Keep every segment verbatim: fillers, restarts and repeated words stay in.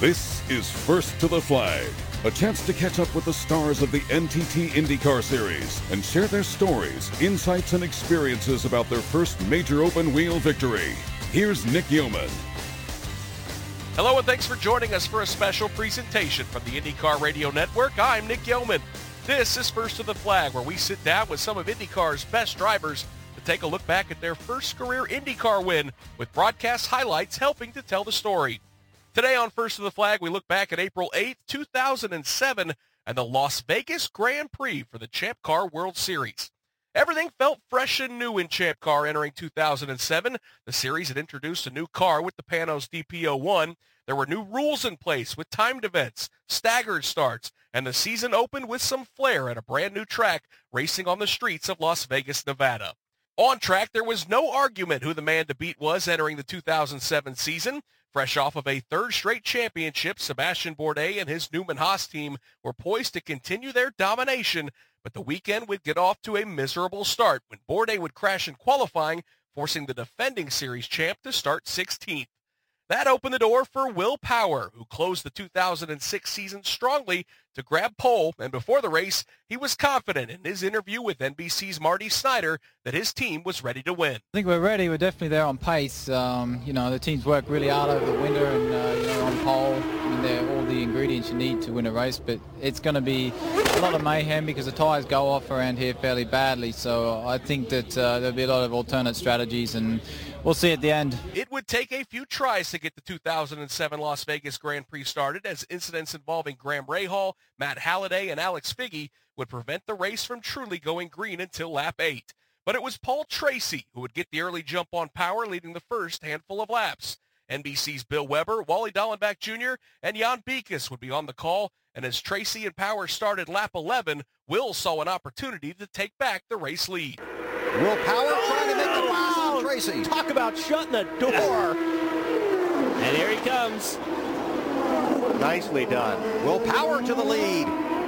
This is First to the Flag, a chance to catch up with the stars of the N T T IndyCar Series and share their stories, insights, and experiences about their first major open-wheel victory. Here's Nick Yeoman. Hello and thanks for joining us for a special presentation from the IndyCar Radio Network. I'm Nick Yeoman. This is First to the Flag, where we sit down with some of IndyCar's best drivers to take a look back at their first career IndyCar win, with broadcast highlights helping to tell the story. Today on First to the Flag, we look back at April eighth, two thousand seven, and the Las Vegas Grand Prix for the Champ Car World Series. Everything felt fresh and new in Champ Car entering two thousand seven. The series had introduced a new car with the Panos D P O one. There were new rules in place with timed events, staggered starts, and the season opened with some flair at a brand new track racing on the streets of Las Vegas, Nevada. On track, there was no argument who the man to beat was entering the two thousand seven season. Fresh off of a third straight championship, Sebastian Bourdais and his Newman Haas team were poised to continue their domination, but the weekend would get off to a miserable start when Bourdais would crash in qualifying, forcing the defending series champ to start sixteenth. That opened the door for Will Power, who closed the two thousand six season strongly to grab pole, and before the race, he was confident in his interview with N B C's Marty Snyder that his team was ready to win. I think we're ready. We're definitely there on pace. Um, you know, the team's worked really hard over the winter and, uh, you know, on pole. I mean, they're all the ingredients you need to win a race, but it's going to be a lot of mayhem because the tyres go off around here fairly badly. So I think that uh, there'll be a lot of alternate strategies, and we'll see at the end. It would take a few tries to get the two thousand seven Las Vegas Grand Prix started, as incidents involving Graham Rahal, Matt Halliday, and Alex Figge would prevent the race from truly going green until lap eight. But it was Paul Tracy who would get the early jump on Power, leading the first handful of laps. N B C's Bill Weber, Wally Dallenbach Junior, and Jan Beekes would be on the call, and as Tracy and Power started lap eleven, Will saw an opportunity to take back the race lead. Will Power trying to make the pass on Tracy. Talk about shutting the door. And here he comes. Nicely done. Will Power to the lead.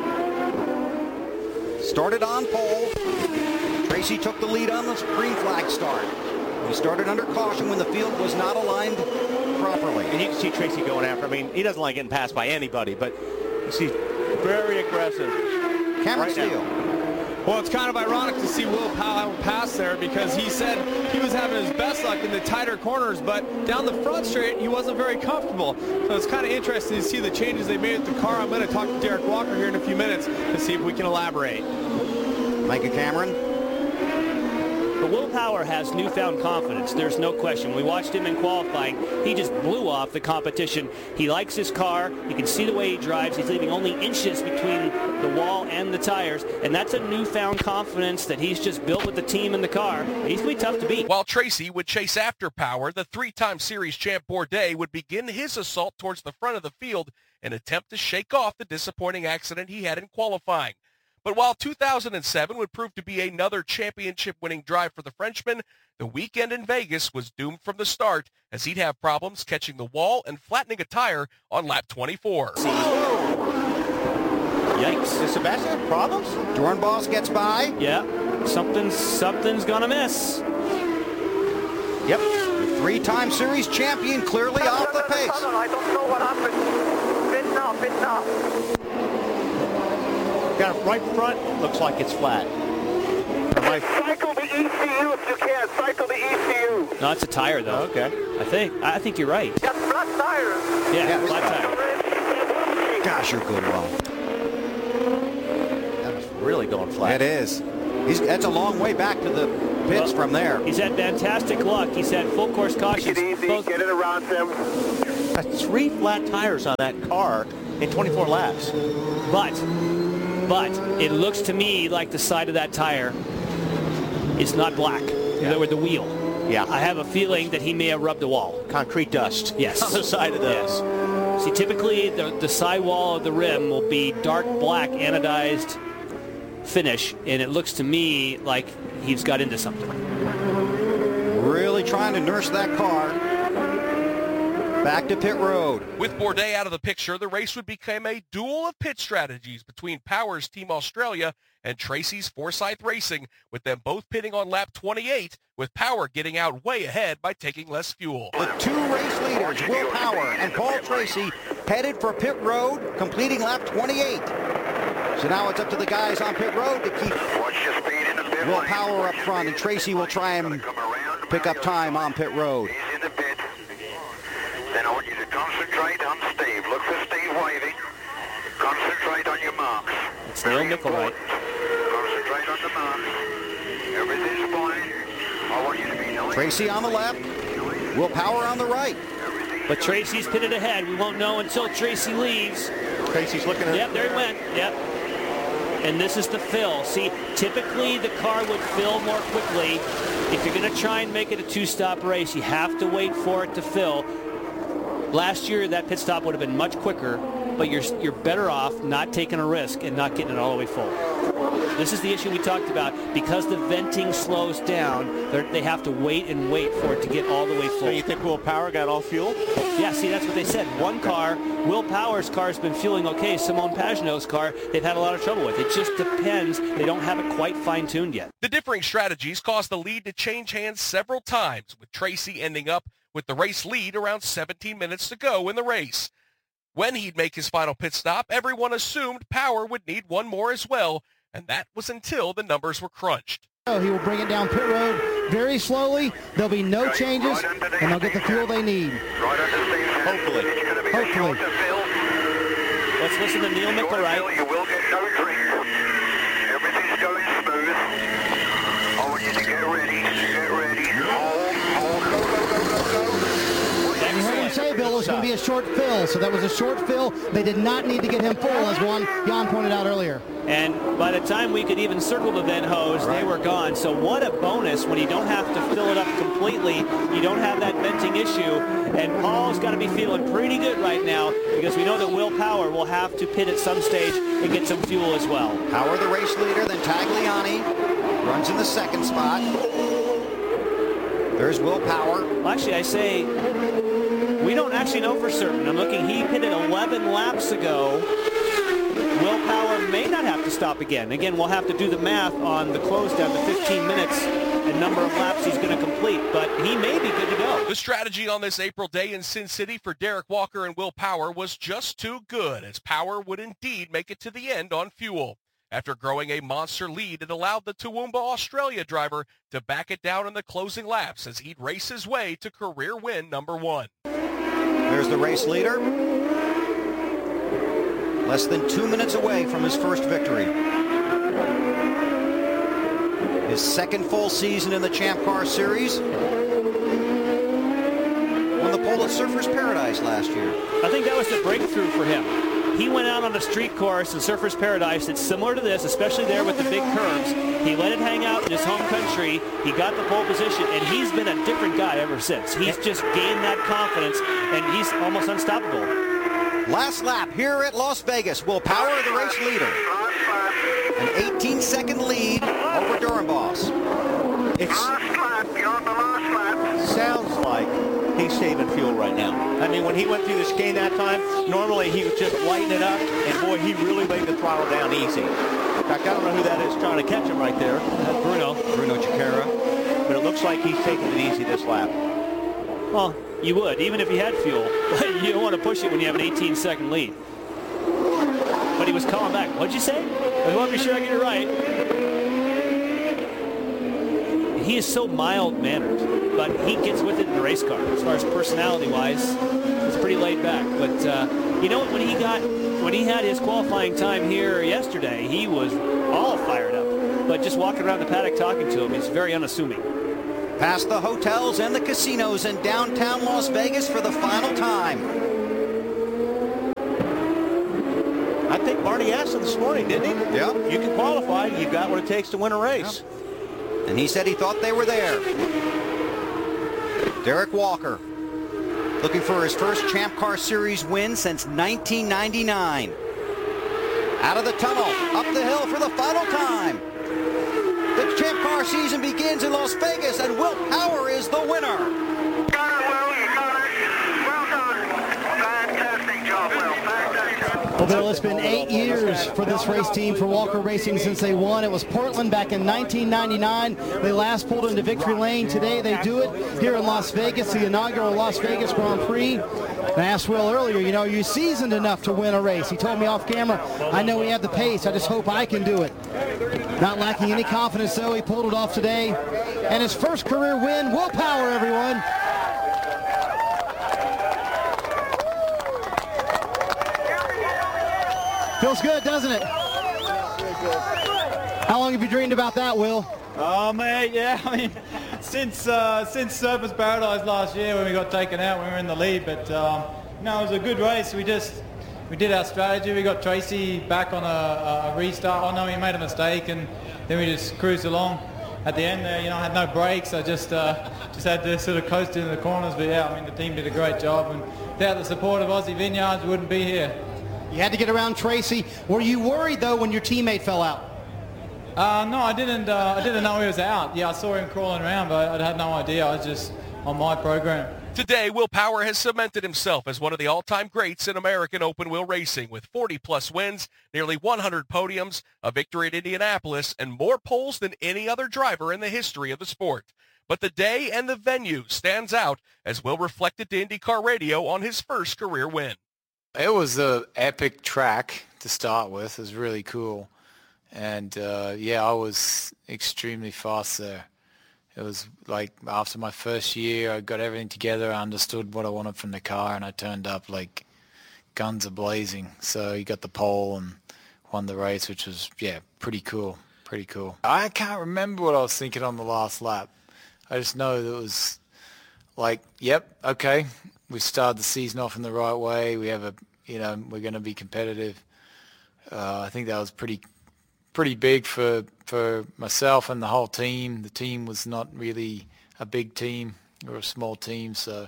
Started on pole. Tracy took the lead on the green flag start. He started under caution when the field was not aligned properly. And you can see Tracy going after. I mean, he doesn't like getting passed by anybody, but you see very aggressive. Cameron right Steele. now. Well, it's kind of ironic to see Will Power pass there because he said he was having his best luck in the tighter corners, but down the front straight, he wasn't very comfortable. So it's kind of interesting to see the changes they made at the car. I'm going to talk to Derek Walker here in a few minutes to see if we can elaborate. Thank you, Cameron. But Will Power has newfound confidence. There's no question. We watched him in qualifying. He just blew off the competition. He likes his car. You can see the way he drives. He's leaving only inches between the wall and the tires. And that's a newfound confidence that he's just built with the team and the car. He's going to be tough to beat. While Tracy would chase after Power, the three-time series champ Bourdais would begin his assault towards the front of the field in an attempt to shake off the disappointing accident he had in qualifying. But while two thousand seven would prove to be another championship-winning drive for the Frenchman, the weekend in Vegas was doomed from the start, as he'd have problems catching the wall and flattening a tire on lap twenty-four. Yikes. Does Sebastian have problems? Dornbos gets by. Yeah, something's, something's going to miss. Yep. The three-time series champion clearly off the pace. I don't know what happened. Bit now, bit now. Got it right front. Looks like it's flat. Right. Cycle the E C U if you can. Cycle the E C U. No, it's a tire, though. Okay. I think. I think you're right. Yeah, flat tires. Yeah, Yeah, flat tire. Gosh, you're good, Will. That's really going flat. It is. He's, that's a long way back to the pits Well, from there. He's had fantastic luck. He's had full course caution. Take it easy. Both- Get it around them. That's three flat tires on that car in twenty-four laps. But, but it looks to me like the side of that tire is not black. Yeah. Or the wheel. Yeah. I have a feeling that he may have rubbed the wall. Concrete dust. Yes. On the side of those. Yes. See, typically the, the sidewall of the rim will be dark black anodized finish, and it looks to me like he's got into something. Really trying to nurse that car back to pit road. With Bourdais out of the picture, the race would become a duel of pit strategies between Power's Team Australia and Tracy's Forsyth Racing, with them both pitting on lap twenty-eight, with Power getting out way ahead by taking less fuel. The two race leaders, Will Power and Paul Tracy, headed for pit road, completing lap twenty-eight. So now it's up to the guys on pit road to keep Will Power up front, and Tracy will try and pick up time on pit road. He's in the pit. Then I want you to concentrate on Steve. Look for Steve waving. Concentrate on your marks. It's Neil Mickelwright. Concentrate on the marks. Everything's fine. I want you to be knowing. Tracy on the left, Will Power on the right. But Tracy's pitted ahead. We won't know until Tracy leaves. Tracy's looking at. Yep, there he went. Yep. And this is the fill. See, typically the car would fill more quickly. If you're going to try and make it a two-stop race, you have to wait for it to fill. Last year, that pit stop would have been much quicker, but you're you're better off not taking a risk and not getting it all the way full. This is the issue we talked about. Because the venting slows down, they have to wait and wait for it to get all the way full. So you think Will Power got all fuel? Yeah, see, that's what they said. One car, Will Power's car has been fueling okay. Simone Pagenaud's car, they've had a lot of trouble with. It just depends. They don't have it quite fine-tuned yet. The differing strategies caused the lead to change hands several times, with Tracy ending up with the race lead around seventeen minutes to go in the race. When he'd make his final pit stop, everyone assumed Power would need one more as well, and that was until the numbers were crunched. He will bring it down pit road very slowly. There'll be no changes, and they'll get the fuel they need. Hopefully. Hopefully. Let's listen to Neil Mickelwright. You will get no drink. Everything's going smooth. I want you to get ready. Get ready. Hold, hold, go, go, go, go, go. You heard him say, Bill, it was going to be a short fill, so that was a short fill. They did not need to get him full, as Juan Jan pointed out earlier. And by the time we could even circle the vent hose, they were gone. So what a bonus when you don't have to fill it up completely. You don't have that venting issue. And Paul's got to be feeling pretty good right now, because we know that Will Power will have to pit at some stage and get some fuel as well. Power the race leader, then Tagliani runs in the second spot. There's Will Power. Well, actually, I say we don't actually know for certain. I'm looking, he pitted eleven laps ago. Will Power may not have to stop again. Again, we'll have to do the math on the close down to fifteen minutes and number of laps he's going to complete, but he may be good to go. The strategy on this April day in Sin City for Derek Walker and Will Power was just too good, as Power would indeed make it to the end on fuel. After growing a monster lead, it allowed the Toowoomba, Australia driver to back it down in the closing laps as he'd race his way to career win number one. There's the race leader. Less than two minutes away from his first victory. His second full season in the Champ Car Series. Won the pole at Surfers Paradise last year. I think that was the breakthrough for him. He went out on a street course in Surfers Paradise that's similar to this, especially there with the big curves. He let it hang out in his home country. He got the pole position, and he's been a different guy ever since. He's just gained that confidence, and he's almost unstoppable. Last lap here at Las Vegas will Power the race leader. An eighteen second lead over Durenboss. It's Last lap, you're on the last lap. sounds like he's saving fuel right now. I mean, when he went through the chicane that time, normally he would just lighten it up, and boy, he really laid the throttle down easy. In fact, I don't know who that is trying to catch him right there. That's Bruno. Bruno Giacchera. But it looks like he's taking it easy this lap. Well, you would, even if you had fuel. You don't want to push it when you have an eighteen second lead. But he was calling back. What'd you say? I want to be sure I get it right. He is so mild-mannered, but he gets with it in the race car. As far as personality-wise, he's pretty laid back. But uh, you know what? When he got, when he had his qualifying time here yesterday, he was all fired up. But just walking around the paddock talking to him, he's very unassuming. Past the hotels and the casinos in downtown Las Vegas for the final time. I think Marty asked him this morning, didn't he? Yeah. You can qualify. You've got what it takes to win a race. Yep. And he said he thought they were there. Derek Walker, looking for his first Champ Car Series win since nineteen ninety-nine. Out of the tunnel, up the hill for the final time. The Champ Car season begins in Las Vegas, and Will Power is the winner. Got it, Will. You got it. Well done. Fantastic job, Will. Fantastic job. Well, Bill, it's been eight years for this race team, for Walker Racing, since they won. It was Portland back in nineteen ninety-nine. They last pulled into victory lane. Today they do it here in Las Vegas, the inaugural Las Vegas Grand Prix. And I asked Will earlier, you know, are you seasoned enough to win a race? He told me off camera, I know we have the pace. I just hope I can do it. Not lacking any confidence, though. He pulled it off today. And his first career win. Will Power, everyone. Feels good, doesn't it? How long have you dreamed about that, Will? Oh, mate, yeah. I mean, since uh, since Surfers Paradise last year when we got taken out, when we were in the lead. But um, no, it was a good race. We just we did our strategy. We got Tracy back on a, a restart. Oh no, he made a mistake, and then we just cruised along. At the end there, you know, I had no brakes. I just uh, just had to sort of coast into the corners. But yeah, I mean, the team did a great job, and without the support of Aussie Vineyards, we wouldn't be here. You had to get around Tracy. Were you worried, though, when your teammate fell out? Uh, no, I didn't. Uh, I didn't know he was out. Yeah, I saw him crawling around, but I had no idea. I was just on my program. Today, Will Power has cemented himself as one of the all-time greats in American open wheel racing with forty-plus wins, nearly one hundred podiums, a victory at Indianapolis, and more poles than any other driver in the history of the sport. But the day and the venue stands out as Will reflected to IndyCar Radio on his first career win. It was an epic track to start with. It was really cool. And, uh, yeah, I was extremely fast there. It was like after my first year, I got everything together, I understood what I wanted from the car, and I turned up like guns a-blazing. So he got the pole and won the race, which was, yeah, pretty cool, pretty cool. I can't remember what I was thinking on the last lap. I just know that it was like, yep, okay, we started the season off in the right way. We have a, you know, we're going to be competitive. Uh, I think that was pretty pretty big for for myself and the whole team. The team was not really a big team. We were a small team, so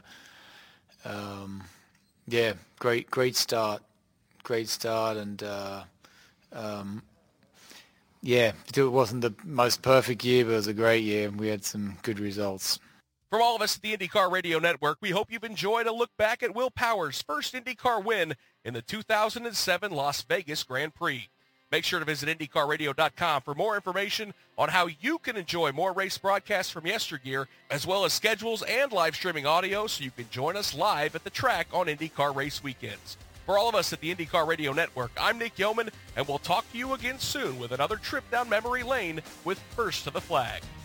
um, yeah, great great start, great start, and uh, um, yeah, it wasn't the most perfect year, but it was a great year, and we had some good results. From all of us at the IndyCar Radio Network, we hope you've enjoyed a look back at Will Power's first IndyCar win in the two thousand seven Las Vegas Grand Prix. Make sure to visit Indy Car Radio dot com for more information on how you can enjoy more race broadcasts from yesteryear, as well as schedules and live streaming audio so you can join us live at the track on IndyCar race weekends. For all of us at the IndyCar Radio Network, I'm Nick Yeoman, and we'll talk to you again soon with another trip down memory lane with First to the Flag.